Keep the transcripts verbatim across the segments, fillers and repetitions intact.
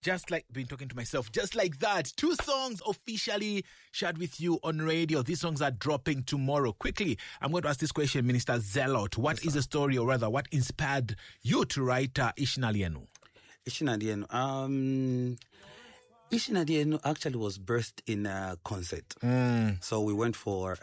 Just like been talking to myself, just like that. Two songs officially shared with you on radio. These songs are dropping tomorrow. Quickly, I'm going to ask this question, Minister Zealot. What yes, is the story, or rather, what inspired you to write uh, Ishinalienu? Ishinalienu. Um, Ishinalienu actually was birthed in a concert. Mm. So we went for,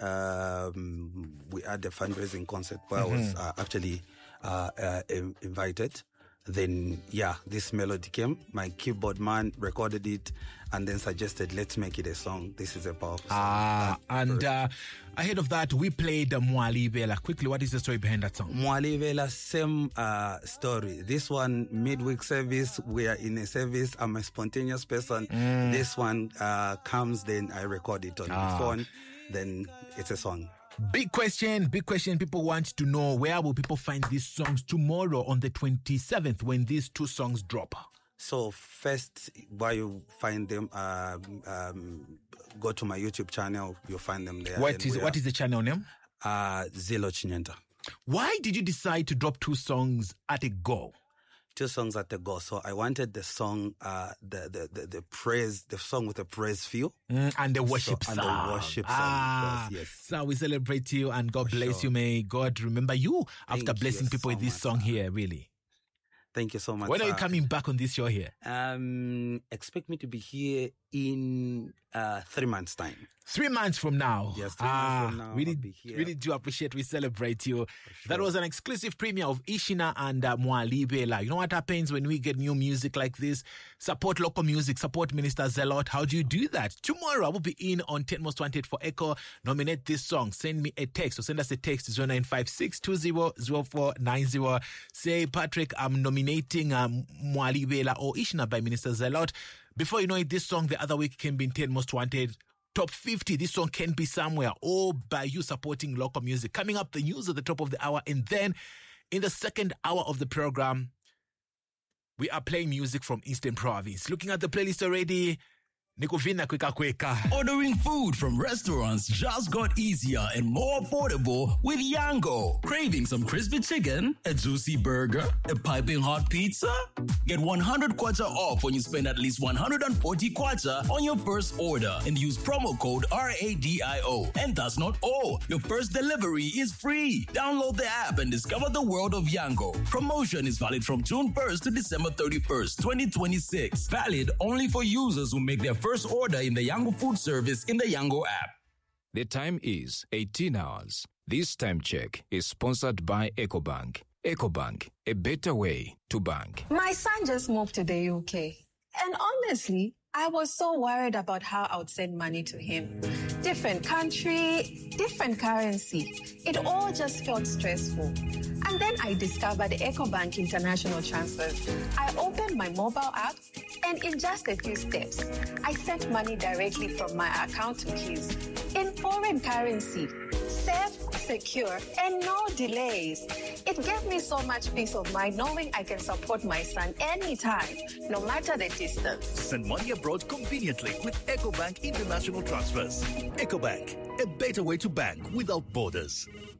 um, we had a fundraising concert where mm-hmm. I was uh, actually uh, uh, invited. Then, yeah, this melody came. My keyboard man recorded it and then suggested, let's make it a song. This is a powerful song. Ah, and uh, ahead of that, we played uh, Mwalibela. Quickly, what is the story behind that song? Mwalibela, same uh, story. This one, midweek service, we are in a service. I'm a spontaneous person. Mm. This one uh, comes, then I record it on ah. the phone. Then it's a song. Big question, big question. People want to know, where will people find these songs tomorrow on the twenty-seventh when these two songs drop? So first, where you find them, um, um, go to my YouTube channel. You'll find them there. What is what is the channel name? Uh, Zealot Chinyenta. Why did you decide to drop two songs at a go? Two songs at the go. So I wanted the song, uh, the, the, the, the praise, the song with a praise feel. Mm, and the worship so, song. And the worship song, ah, of course, yes. So we celebrate you and God For bless sure. you. May God remember you Thank after blessing you people so with this much, song sir. here, really. Thank you so much. When are you sir. coming back on this show here? Um, expect me to be here in uh, three months' time. Three months from now. Yes, three ah, months from now. Really, I'll be here. really do appreciate. We celebrate you. Sure. That was an exclusive premiere of Ishina and uh, Mwalibela. You know what happens when we get new music like this? Support local music. Support Minister Zealot. How do you do that? Tomorrow I will be in on ten Most Wanted for Echo. Nominate this song. Send me a text. So send us a text to zero nine five six two zero zero four nine zero. Say, Patrick, I'm nominating um, Mwalibela or Ishina by Minister Zealot. Before you know it, this song the other week came in ten Most Wanted. Top fifty, this song can be somewhere, all by you supporting local music. Coming up, the news at the top of the hour, and then in the second hour of the program, we are playing music from Eastern Province. Looking at the playlist already, Nikovina Kweka Kweka. Ordering food from restaurants just got easier and more affordable with Yango. Craving some crispy chicken, a juicy burger, a piping hot pizza? Get one hundred kwacha off when you spend at least one hundred forty kwacha on your first order and use promo code R A D I O. And that's not all. Your first delivery is free. Download the app and discover the world of Yango. Promotion is valid from June first to December thirty-first, twenty twenty-six. Valid only for users who make their first order in the Yango food service in the Yango app. The time is eighteen hours. This time check is sponsored by EcoBank. EcoBank, a better way to bank. My son just moved to the U K. And honestly, I was so worried about how I would send money to him. Different country, different currency. It all just felt stressful. And then I discovered EcoBank International Transfers. I opened my mobile app, and in just a few steps, I sent money directly from my account to his in foreign currency. Safe, secure, and no delays. It gave me so much peace of mind knowing I can support my son anytime, no matter the distance. Send money abroad conveniently with EcoBank International Transfers. EcoBank, a better way to bank without borders.